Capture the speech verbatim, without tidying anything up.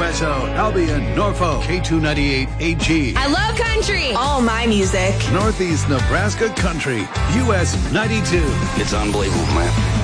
Paso, Albion, Norfolk, K two ninety-eight A G. I love country. All my music. Northeast Nebraska Country, U S ninety-two. It's unbelievable, man.